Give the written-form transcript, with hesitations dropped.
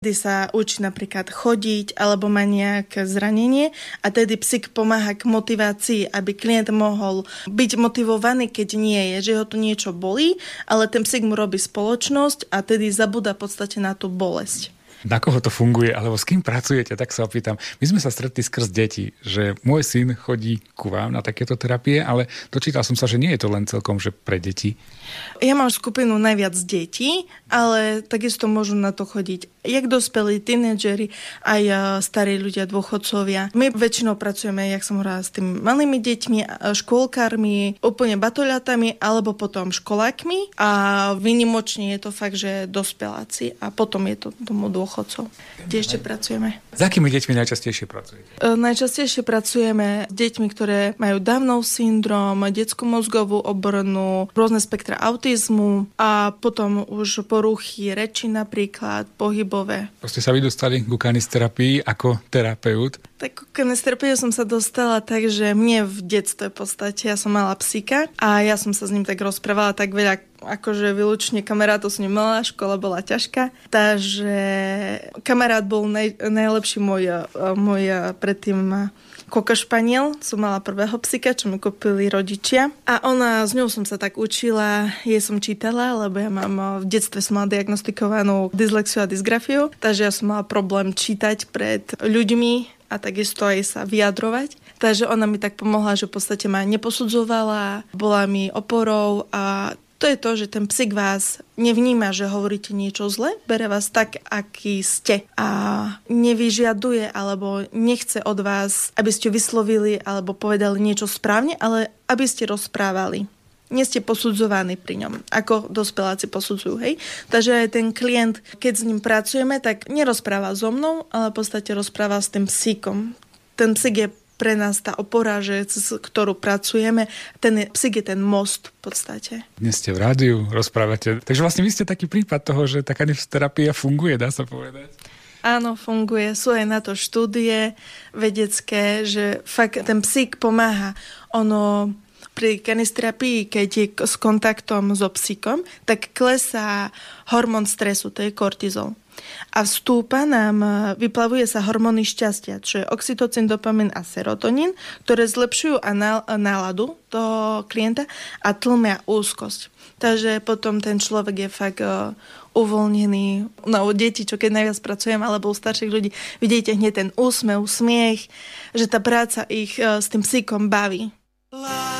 kedy sa učí napríklad chodiť alebo má nejaké zranenie a tedy psych pomáha k motivácii, aby klient mohol byť motivovaný, keď nie je, že ho to niečo bolí, ale ten psych mu robí spoločnosť a tedy zabúda v podstate na tú bolesť. Na koho to funguje, alebo s kým pracujete, tak sa opýtam. My sme sa stretli skrz deti, že môj syn chodí ku vám na takéto terapie, ale dočítal som sa, že nie je to len celkom, že pre deti. Ja mám skupinu najviac detí, ale takisto môžu na to chodiť jak dospelí, tínedžeri, aj starí ľudia, dôchodcovia. My väčšinou pracujeme, jak som hovorila, s tými malými deťmi, škôlkármi, úplne batoľatami, alebo potom školákmi a výnimočne je to fakt, že dospeláci a potom je to tomu dôchodcov. Kde ešte pracujeme? S akými deťmi najčastejšie pracujete? Najčastejšie pracujeme s deťmi, ktoré majú Downov syndrom, detskú mozgovú obrnu, rôzne spektra autizmu a potom už poruchy reči napríklad, pohybové. Ste sa vy dostali ku kanisterapii ako terapeut? Tak ku kanisterapiu som sa dostala tak, že mne v detstve v podstate, ja som mala psíka a ja som sa s ním tak rozprávala tak veľa, akože výlučne kamarátov som nemala, škola bola ťažká. Takže kamarát bol najlepší môj predtým Cocker Spaniel, som mala prvého psíka, čo mi kúpili rodičia. A s ňou som sa tak učila, jej som čítala, lebo ja mám v detstve som mala diagnostikovanú dyslexiu a dysgrafiu, takže ja som mala problém čítať pred ľuďmi a takisto aj sa vyjadrovať. Takže ona mi tak pomohla, že v podstate ma neposudzovala, bola mi oporou a to je to, že ten psík vás nevníma, že hovoríte niečo zle, bere vás tak, aký ste a nevyžiaduje alebo nechce od vás, aby ste vyslovili alebo povedali niečo správne, ale aby ste rozprávali. Nie ste posudzovaní pri ňom, ako dospeláci posudzujú, hej. Takže aj ten klient, keď s ním pracujeme, tak nerozpráva so mnou, ale v podstate rozpráva s tým psíkom. Ten psík je pre nás tá opora, že s ktorú pracujeme, psík je ten most v podstate. Dnes ste v rádiu, rozprávate. Takže vlastne vy ste taký prípad toho, že tá kanisterapia funguje, dá sa povedať. Áno, funguje. Sú aj na to štúdie vedecké, že fakt ten psík pomáha. Pri kanisterapii, keď je s kontaktom so psíkom, tak klesá hormón stresu, to je kortizol. A vyplavuje sa hormóny šťastia, čo je oxytocín, dopamín a serotonín, ktoré zlepšujú náladu toho klienta a tlmia úzkosť. Takže potom ten človek je fakt uvoľnený. U detí, čo keď najviac pracujem, alebo u starších ľudí, vidíte hneď ten úsmev, smiech, že tá práca ich s tým psíkom baví.